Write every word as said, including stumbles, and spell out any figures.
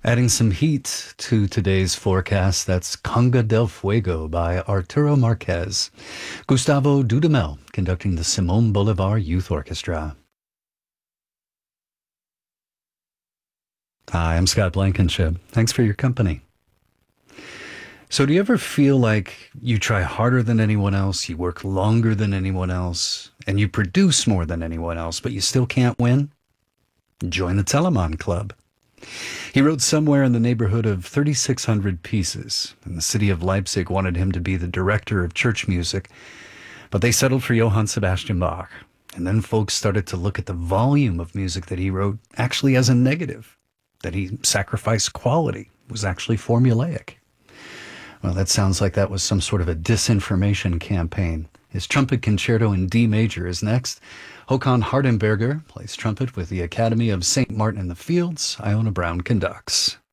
Adding some heat to today's forecast, that's Conga del Fuego by Arturo Marquez. Gustavo Dudamel conducting the Simón Bolívar Youth Orchestra. Hi, I'm Scott Blankenship. Thanks for your company. So do you ever feel like you try harder than anyone else, you work longer than anyone else, and you produce more than anyone else, but you still can't win? Join the Telemann Club. He wrote somewhere in the neighborhood of thirty-six hundred pieces, and the city of Leipzig wanted him to be the director of church music, but they settled for Johann Sebastian Bach. And then folks started to look at the volume of music that he wrote actually as a negative, that he sacrificed quality, was actually formulaic. Well, that sounds like that was some sort of a disinformation campaign. His trumpet concerto in D major is next. Håkan Hardenberger plays trumpet with the Academy of Saint Martin in the Fields. Iona Brown conducts.